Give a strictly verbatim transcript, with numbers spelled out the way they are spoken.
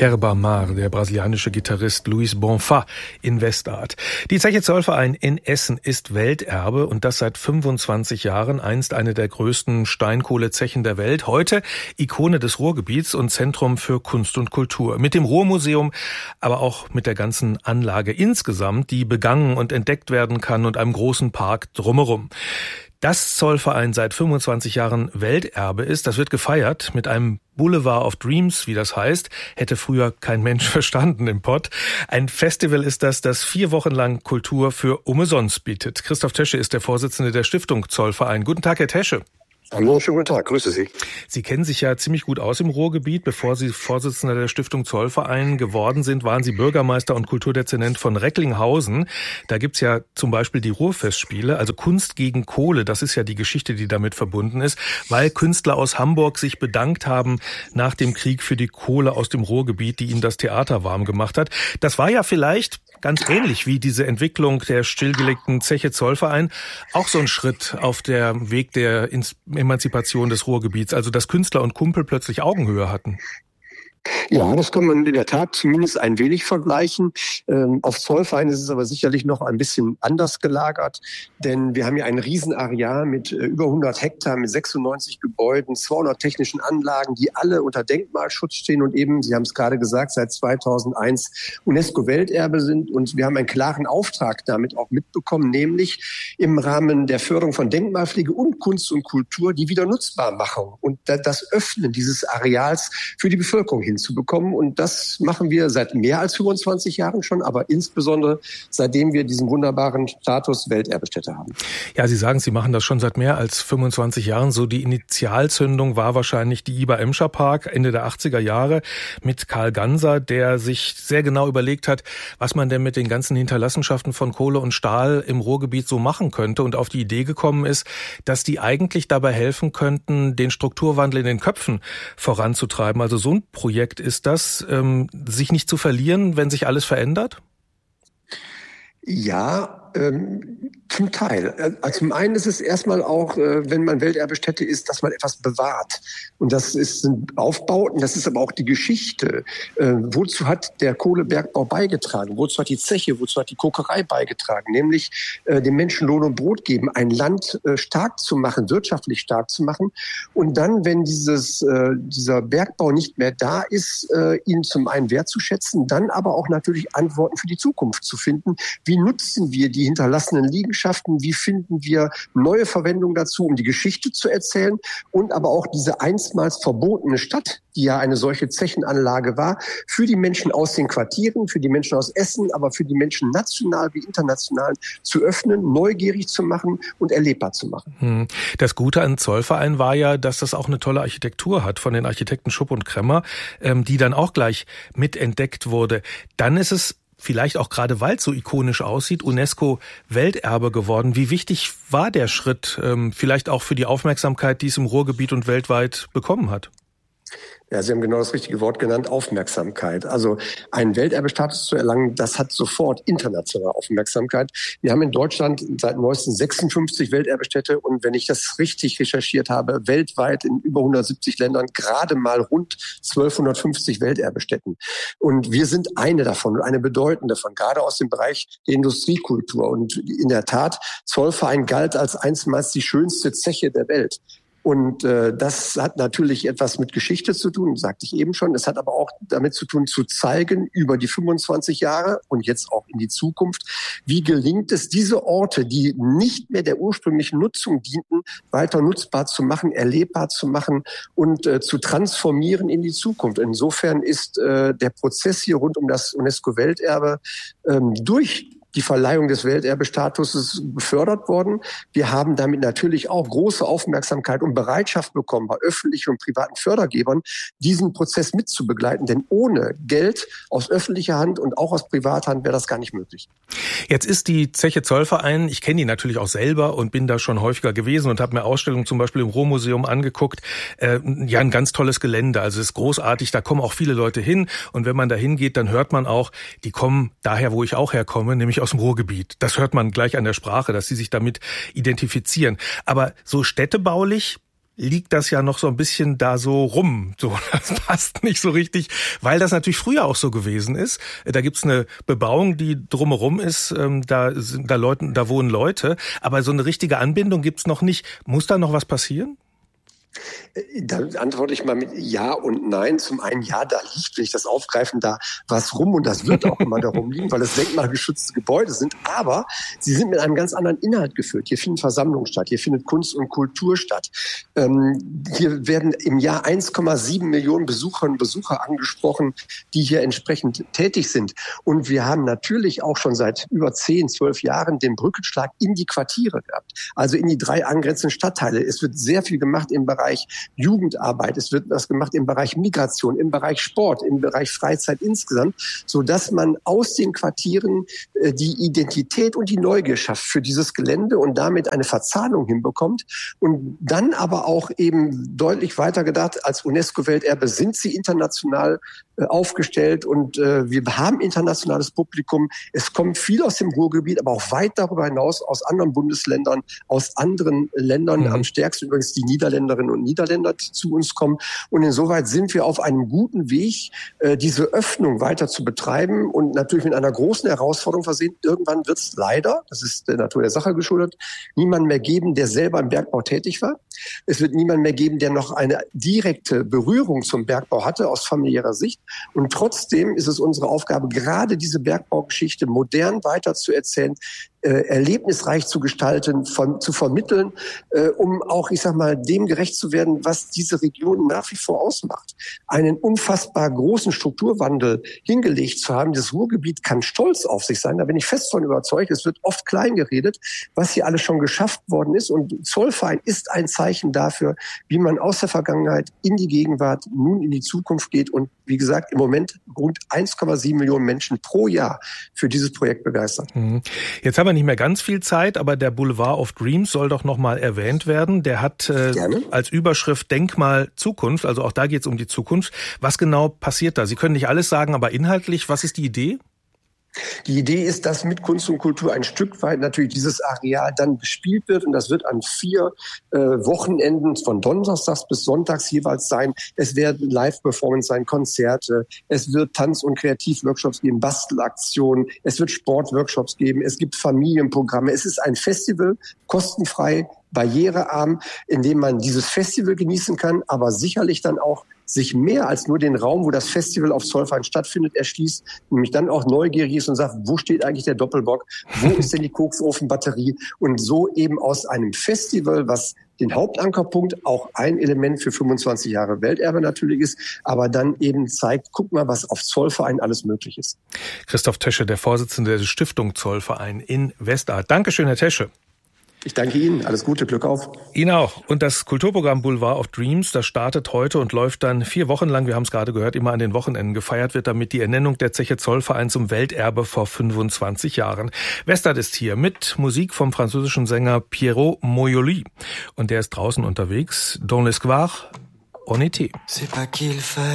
Kerba Mar, der brasilianische Gitarrist Luis Bonfá in Westart. Die Zeche Zollverein in Essen ist Welterbe und das seit fünfundzwanzig Jahren, einst eine der größten Steinkohlezechen der Welt, heute Ikone des Ruhrgebiets und Zentrum für Kunst und Kultur. Mit dem Ruhrmuseum, aber auch mit der ganzen Anlage insgesamt, die begangen und entdeckt werden kann und einem großen Park drumherum. Dass Zollverein seit fünfundzwanzig Jahren Welterbe ist, das wird gefeiert mit einem Boulevard of Dreams, wie das heißt, hätte früher kein Mensch verstanden im Pott. Ein Festival ist das, das vier Wochen lang Kultur für umsonst bietet. Christoph Tesche ist der Vorsitzende der Stiftung Zollverein. Guten Tag, Herr Tesche. Hallo, schönen guten Tag, grüße Sie. Sie kennen sich ja ziemlich gut aus im Ruhrgebiet. Bevor Sie Vorsitzender der Stiftung Zollverein geworden sind, waren Sie Bürgermeister und Kulturdezernent von Recklinghausen. Da gibt's ja zum Beispiel die Ruhrfestspiele, also Kunst gegen Kohle. Das ist ja die Geschichte, die damit verbunden ist, weil Künstler aus Hamburg sich bedankt haben nach dem Krieg für die Kohle aus dem Ruhrgebiet, die ihnen das Theater warm gemacht hat. Das war ja vielleicht ganz ähnlich wie diese Entwicklung der stillgelegten Zeche Zollverein auch so ein Schritt auf der Weg der Emanzipation des Ruhrgebiets, also dass Künstler und Kumpel plötzlich Augenhöhe hatten. Ja, das kann man in der Tat zumindest ein wenig vergleichen. Ähm, auf Zollverein ist es aber sicherlich noch ein bisschen anders gelagert, denn wir haben ja ein Riesenareal mit äh, über hundert Hektar, mit sechsundneunzig Gebäuden, zweihundert technischen Anlagen, die alle unter Denkmalschutz stehen und eben, Sie haben es gerade gesagt, seit zweitausendeins UNESCO-Welterbe sind. Und wir haben einen klaren Auftrag damit auch mitbekommen, nämlich im Rahmen der Förderung von Denkmalpflege und Kunst und Kultur die Wiedernutzbarmachung und das Öffnen dieses Areals für die Bevölkerung hinzubekommen. Und das machen wir seit mehr als fünfundzwanzig Jahren schon, aber insbesondere seitdem wir diesen wunderbaren Status Welterbestätte haben. Ja, Sie sagen, Sie machen das schon seit mehr als fünfundzwanzig Jahren. So die Initialzündung war wahrscheinlich die Iber-Emscher Park Ende der achtziger Jahre mit Karl Ganser, der sich sehr genau überlegt hat, was man denn mit den ganzen Hinterlassenschaften von Kohle und Stahl im Ruhrgebiet so machen könnte und auf die Idee gekommen ist, dass die eigentlich dabei helfen könnten, den Strukturwandel in den Köpfen voranzutreiben. Also so ein Projekt ist das, ähm, sich nicht zu verlieren, wenn sich alles verändert? Ja, ähm, zum Teil. Also zum einen ist es erstmal auch, äh, wenn man Welterbestätte ist, dass man etwas bewahrt. Und das ist sind Aufbauten, das ist aber auch die Geschichte. Äh, wozu hat der Kohlebergbau beigetragen? Wozu hat die Zeche, wozu hat die Kokerei beigetragen? Nämlich äh, den Menschen Lohn und Brot geben, ein Land äh, stark zu machen, wirtschaftlich stark zu machen. Und dann, wenn dieses äh, dieser Bergbau nicht mehr da ist, äh, ihn zum einen wertzuschätzen, dann aber auch natürlich Antworten für die Zukunft zu finden. Wie nutzen wir die hinterlassenen Liegenschaften? Wie finden wir neue Verwendung dazu, um die Geschichte zu erzählen und aber auch diese einstmals verbotene Stadt, die ja eine solche Zechenanlage war, für die Menschen aus den Quartieren, für die Menschen aus Essen, aber für die Menschen national wie international zu öffnen, neugierig zu machen und erlebbar zu machen. Das Gute an Zollverein war ja, dass das auch eine tolle Architektur hat von den Architekten Schupp und Kremmer, die dann auch gleich mitentdeckt wurde. Dann ist es vielleicht auch gerade, weil es so ikonisch aussieht, UNESCO-Welterbe geworden. Wie wichtig war der Schritt, ähm, vielleicht auch für die Aufmerksamkeit, die es im Ruhrgebiet und weltweit bekommen hat? Ja, Sie haben genau das richtige Wort genannt, Aufmerksamkeit. Also einen Welterbestatus zu erlangen, das hat sofort internationale Aufmerksamkeit. Wir haben in Deutschland seit neuestem sechsundfünfzig Welterbestätte und wenn ich das richtig recherchiert habe, weltweit in über hundertsiebzig Ländern gerade mal rund zwölfhundertfünfzig Welterbestätten. Und wir sind eine davon und eine bedeutende davon, gerade aus dem Bereich der Industriekultur. Und in der Tat, Zollverein galt als einstmals die schönste Zeche der Welt. Und äh, das hat natürlich etwas mit Geschichte zu tun, sagte ich eben schon. Es hat aber auch damit zu tun, zu zeigen über die fünfundzwanzig Jahre und jetzt auch in die Zukunft, wie gelingt es, diese Orte, die nicht mehr der ursprünglichen Nutzung dienten, weiter nutzbar zu machen, erlebbar zu machen und äh, zu transformieren in die Zukunft. Insofern ist äh, der Prozess hier rund um das UNESCO-Welterbe ähm, durch die Verleihung des Welterbestatuses befördert worden. Wir haben damit natürlich auch große Aufmerksamkeit und Bereitschaft bekommen, bei öffentlichen und privaten Fördergebern diesen Prozess mitzubegleiten. Denn ohne Geld aus öffentlicher Hand und auch aus privater Hand wäre das gar nicht möglich. Jetzt ist die Zeche Zollverein, ich kenne die natürlich auch selber und bin da schon häufiger gewesen und habe mir Ausstellungen zum Beispiel im Ruhrmuseum angeguckt. Äh, ja, ein ganz tolles Gelände, also es ist großartig, da kommen auch viele Leute hin. Und wenn man da hingeht, dann hört man auch, die kommen daher, wo ich auch herkomme, nämlich aus dem Ruhrgebiet. Das hört man gleich an der Sprache, dass sie sich damit identifizieren. Aber so städtebaulich liegt das ja noch so ein bisschen da so rum. So, das passt nicht so richtig, weil das natürlich früher auch so gewesen ist. Da gibt's eine Bebauung, die drumherum ist, da sind da Leute, da wohnen Leute, aber so eine richtige Anbindung gibt's noch nicht. Muss da noch was passieren? Da antworte ich mal mit Ja und Nein. Zum einen, ja, da liegt, wenn ich das aufgreifen, da was rum und das wird auch immer darum liegen, weil es denkmalgeschützte Gebäude sind. Aber sie sind mit einem ganz anderen Inhalt gefüllt. Hier finden Versammlungen statt, hier findet Kunst und Kultur statt. Ähm, hier werden im Jahr eins Komma sieben Millionen Besucherinnen und Besucher angesprochen, die hier entsprechend tätig sind. Und wir haben natürlich auch schon seit über zehn, zwölf Jahren den Brückenschlag in die Quartiere gehabt. Also in die drei angrenzenden Stadtteile. Es wird sehr viel gemacht im Bereich Jugendarbeit, es wird was gemacht im Bereich Migration, im Bereich Sport, im Bereich Freizeit insgesamt, so dass man aus den Quartieren äh, die Identität und die Neugier schafft für dieses Gelände und damit eine Verzahnung hinbekommt und dann aber auch eben deutlich weiter gedacht, als UNESCO-Welterbe sind sie international äh, aufgestellt und äh, wir haben internationales Publikum. Es kommt viel aus dem Ruhrgebiet, aber auch weit darüber hinaus aus anderen Bundesländern, aus anderen Ländern, mhm. am stärksten übrigens die Niederländerinnen und Niederländer zu uns kommen. Und insoweit sind wir auf einem guten Weg, diese Öffnung weiter zu betreiben und natürlich mit einer großen Herausforderung versehen. Irgendwann wird es leider, das ist der Natur der Sache geschuldet, niemanden mehr geben, der selber im Bergbau tätig war. Es wird niemanden mehr geben, der noch eine direkte Berührung zum Bergbau hatte aus familiärer Sicht. Und trotzdem ist es unsere Aufgabe, gerade diese Bergbaugeschichte modern weiterzuerzählen, äh, erlebnisreich zu gestalten, von, zu vermitteln, äh, um auch, ich sag mal, dem gerecht zu werden, was diese Region nach wie vor ausmacht. Einen unfassbar großen Strukturwandel hingelegt zu haben. Das Ruhrgebiet kann stolz auf sich sein. Da bin ich fest von überzeugt. Es wird oft klein geredet, was hier alles schon geschafft worden ist. Und Zollverein ist ein Zeichen dafür, wie man aus der Vergangenheit in die Gegenwart, nun in die Zukunft geht. Und wie gesagt, im Moment rund eins Komma sieben Millionen Menschen pro Jahr für dieses Projekt begeistern. Jetzt haben wir nicht mehr ganz viel Zeit, aber der Boulevard of Dreams soll doch nochmal erwähnt werden. Der hat äh, als Überschrift Denkmal Zukunft, also auch da geht es um die Zukunft. Was genau passiert da? Sie können nicht alles sagen, aber inhaltlich, was ist die Idee? Die Idee ist, dass mit Kunst und Kultur ein Stück weit natürlich dieses Areal dann bespielt wird und das wird an vier äh, Wochenenden von Donnerstags bis Sonntags jeweils sein. Es werden Live-Performance sein, Konzerte, es wird Tanz- und Kreativworkshops geben, Bastelaktionen, es wird Sportworkshops geben, es gibt Familienprogramme. Es ist ein Festival, kostenfrei, barrierearm, in dem man dieses Festival genießen kann, aber sicherlich dann auch sich mehr als nur den Raum, wo das Festival auf Zollverein stattfindet, erschließt, nämlich dann auch neugierig ist und sagt, wo steht eigentlich der Doppelbock, wo ist denn die Koksofenbatterie und so eben aus einem Festival, was den Hauptankerpunkt auch ein Element für fünfundzwanzig Jahre Welterbe natürlich ist, aber dann eben zeigt, guck mal, was auf Zollverein alles möglich ist. Christoph Tesche, der Vorsitzende der Stiftung Zollverein in Westart. Dankeschön, Herr Tesche. Ich danke Ihnen. Alles Gute, Glück auf. Ihnen auch. Und das Kulturprogramm Boulevard of Dreams, das startet heute und läuft dann vier Wochen lang, wir haben es gerade gehört, immer an den Wochenenden. Gefeiert wird damit die Ernennung der Zeche Zollverein zum Welterbe vor fünfundzwanzig Jahren. Westart ist hier mit Musik vom französischen Sänger Pierrot Moyoli. Und der ist draußen unterwegs. Dans l'espoir, on était.